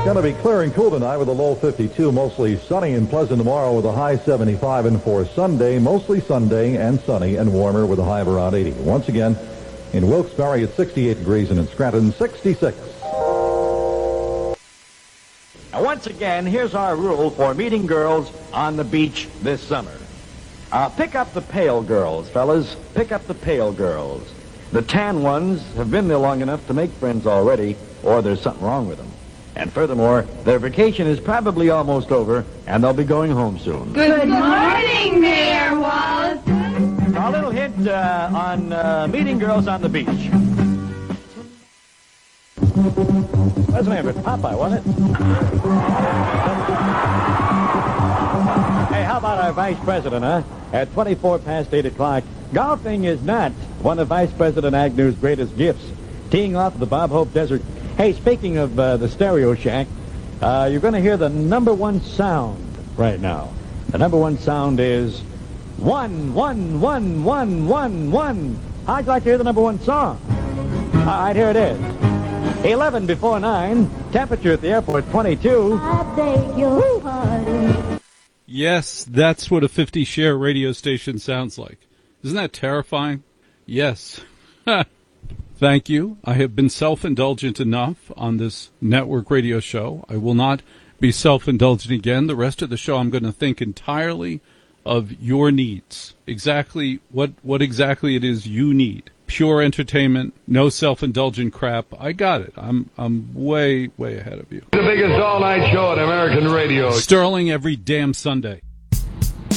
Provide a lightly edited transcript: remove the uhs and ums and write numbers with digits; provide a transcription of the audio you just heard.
going to be clear and cool tonight with a low 52, mostly sunny and pleasant tomorrow with a high 75. And for Sunday, mostly Sunday and sunny and warmer with a high of around 80. Once again, in Wilkes-Barre it's 68 degrees and in Scranton 66. Now, once again, here's our rule for meeting girls on the beach this summer. Pick up the pale girls, fellas. Pick up the pale girls. The tan ones have been there long enough to make friends already, or there's something wrong with them. And furthermore, their vacation is probably almost over, and they'll be going home soon. Good morning, Mayor Wallace. A little hint on meeting girls on the beach. What's the name of it? Popeye, wasn't it? Hey, how about our vice president, huh? At 24 past 8 o'clock, golfing is not one of Vice President Agnew's greatest gifts. Teeing off the Bob Hope Desert. Hey, speaking of the Stereo Shack, you're going to hear the number one sound right now. The number one sound is 1, 1, 1, 1, 1, 1. How'd you like to hear the number one song? All right, here it is. 11 before 9. Temperature at the airport, 22. I beg your pardon. Yes, that's what a 50-share radio station sounds like. Isn't that terrifying? Yes. Thank you. I have been self-indulgent enough on this network radio show. I will not be self-indulgent again. The rest of the show I'm going to think entirely of your needs. Exactly what exactly it is you need. Pure entertainment, no self-indulgent crap. I got it. I'm way ahead of you. The biggest all-night show on American radio. Sterling every damn Sunday.